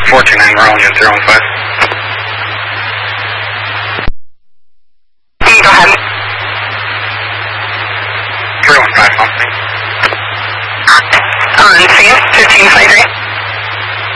429, we're only in 015. Go ahead. 315, something. On scene, 1523.